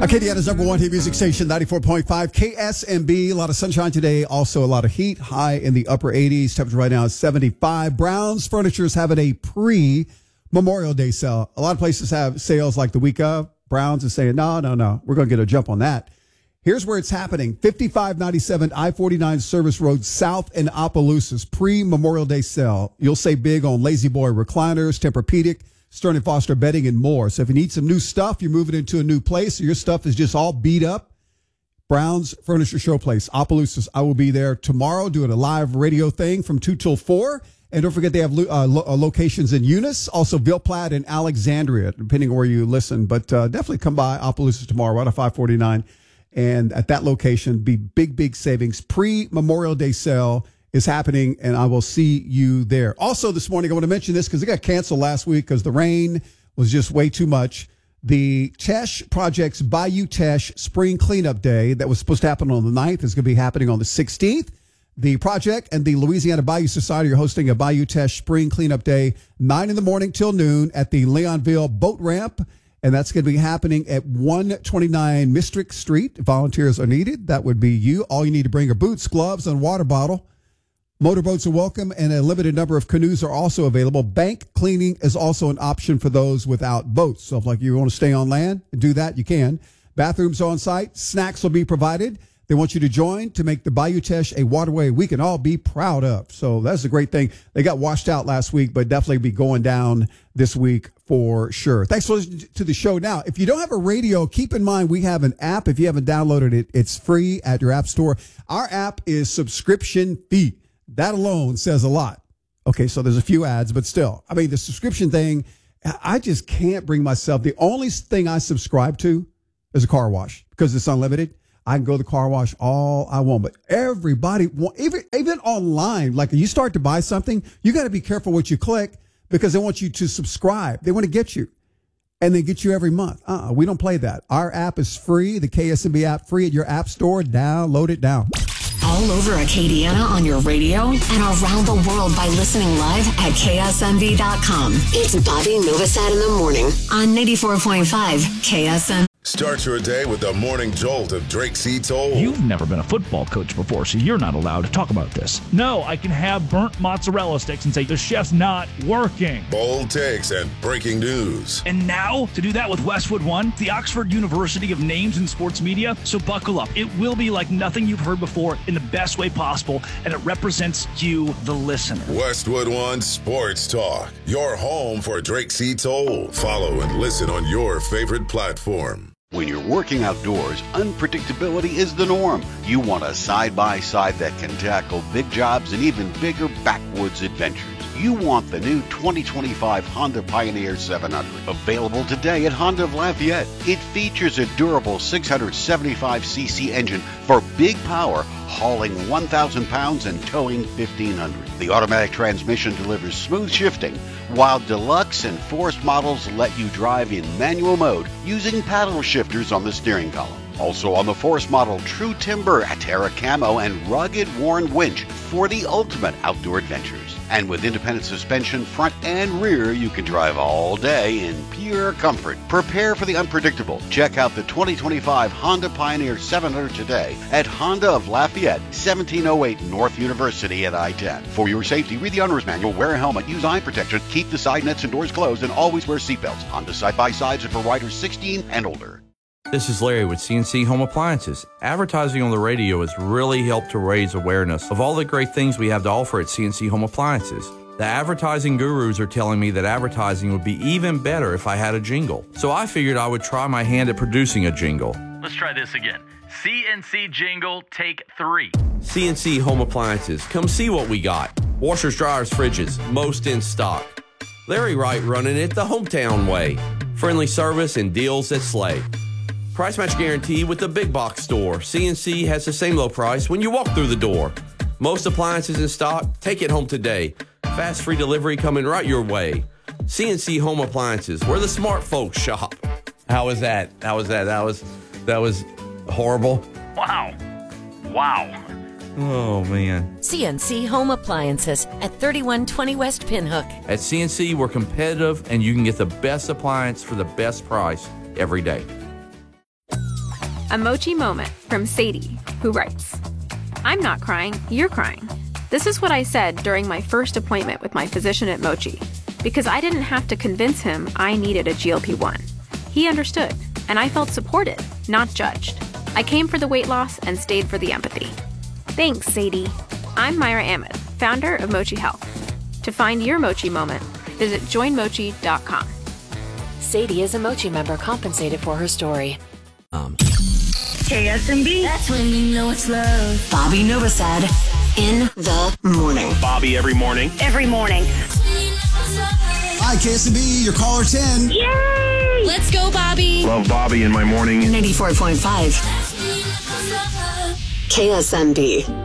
Acadiana's number one hit music station, 94.5 KSMB. A lot of sunshine today, also a lot of heat, high in the upper 80s. Temperature right now is 75. Brown's Furniture is having a pre-Memorial Day sale. A lot of places have sales like the week of. Brown's is saying, no, we're going to get a jump on that. Here's where it's happening. 5597 I-49 Service Road South in Opelousas, pre-Memorial Day sale. You'll save big on Lazy Boy recliners, Tempur-Pedic, Stearns & Foster bedding, and more. So if you need some new stuff, you're moving into a new place, or your stuff is just all beat up, Brown's Furniture Showplace, Opelousas. I will be there tomorrow doing a live radio thing from 2 till 4. And don't forget they have locations in Eunice, also Ville Platte and Alexandria, depending on where you listen. But definitely come by Opelousas tomorrow, right at 549. And at that location, be big savings. Pre-Memorial Day sale is happening, and I will see you there. Also this morning, I want to mention this because it got canceled last week because the rain was just way too much. The Tesh Project's Bayou Tesh Spring Cleanup Day that was supposed to happen on the 9th is going to be happening on the 16th. The project and the Louisiana Bayou Society are hosting a Bayou Tesh Spring Cleanup Day, 9 in the morning till noon at the Leonville Boat Ramp. And that's going to be happening at 129 Mistrick Street. If volunteers are needed, that would be you. All you need to bring are boots, gloves, and water bottle. Motorboats are welcome, and a limited number of canoes are also available. Bank cleaning is also an option for those without boats. So if you want to stay on land and do that, you can. Bathrooms are on site. Snacks will be provided. They want you to join to make the Bayou Tesh a waterway we can all be proud of. So that's a great thing. They got washed out last week, but definitely be going down this week for sure. Thanks for listening to the show. Now, if you don't have a radio, keep in mind we have an app. If you haven't downloaded it, it's free at your app store. Our app is subscription fee. That alone says a lot. Okay, so there's a few ads, but still. I mean, the subscription thing, I just can't bring myself. The only thing I subscribe to is a car wash because it's unlimited. I can go to the car wash all I want, but everybody, even online, like you start to buy something, you got to be careful what you click because they want you to subscribe. They want to get you, and they get you every month. We don't play that. Our app is free, the KSMB app, free at your app store. Download it now. All over Acadiana on your radio and around the world by listening live at KSMB.com. It's Bobby Novosad in the morning on 94.5 KSMB. Start your day with the morning jolt of Drake C. Toll. You've never been a football coach before, so you're not allowed to talk about this. No, I can have burnt mozzarella sticks and say the chef's not working. Bold takes and breaking news. And now, to do that with Westwood One, the Oxford University of Names in Sports Media. So buckle up. It will be like nothing you've heard before in the best way possible, and it represents you, the listener. Westwood One Sports Talk, your home for Drake C. Toll. Follow and listen on your favorite platform. When you're working outdoors, unpredictability is the norm. You want a side-by-side that can tackle big jobs and even bigger backwoods adventures. You want the new 2025 Honda Pioneer 700, available today at Honda of Lafayette. It features a durable 675cc engine for big power, hauling 1,000 pounds and towing 1,500. The automatic transmission delivers smooth shifting, while Deluxe and Force models let you drive in manual mode using paddle shifters on the steering column. Also on the Force model, True Timber, Terra Camo, and rugged worn winch for the ultimate outdoor adventures. And with independent suspension, front and rear, you can drive all day in pure comfort. Prepare for the unpredictable. Check out the 2025 Honda Pioneer 700 today at Honda of Lafayette, 1708 North University at I-10. For your safety, read the owner's manual, wear a helmet, use eye protection, keep the side nets and doors closed, and always wear seatbelts. Honda side-by-sides are for riders 16 and older. This is Larry with CNC Home Appliances. Advertising on the radio has really helped to raise awareness of all the great things we have to offer at CNC Home Appliances. The advertising gurus are telling me that advertising would be even better if I had a jingle. So I figured I would try my hand at producing a jingle. Let's try this again. CNC jingle, take 3. CNC Home Appliances. Come see what we got. Washers, dryers, fridges, most in stock. Larry Wright running it the hometown way. Friendly service and deals that slay. Price match guarantee with the big box store. CNC has the same low price when you walk through the door. Most appliances in stock, take it home today. Fast free delivery coming right your way. CNC Home Appliances, where the smart folks shop. How was that? That was horrible. Wow. Oh, man. CNC Home Appliances at 3120 West Pinhook. At CNC, we're competitive, and you can get the best appliance for the best price every day. A Mochi moment from Sadie, who writes, I'm not crying, you're crying. This is what I said during my first appointment with my physician at Mochi, because I didn't have to convince him I needed a GLP-1. He understood, and I felt supported, not judged. I came for the weight loss and stayed for the empathy. Thanks, Sadie. I'm Myra Ahmed, founder of Mochi Health. To find your Mochi moment, visit joinmochi.com. Sadie is a Mochi member compensated for her story. KSMB. That's when you know it's love. Bobby Novosad in the morning. Bobby every morning. Every morning. Hi, KSMB, your caller 10. Yay! Let's go, Bobby. Love Bobby in my morning. 94.5. KSMB.